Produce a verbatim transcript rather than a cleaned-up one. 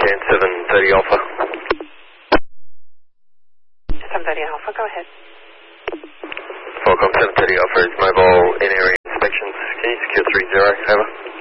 Can seven thirty Alpha. seven thirty Alpha, go ahead. Falcon seven thirty Alpha is mobile in area inspections. Can you secure three zero, over?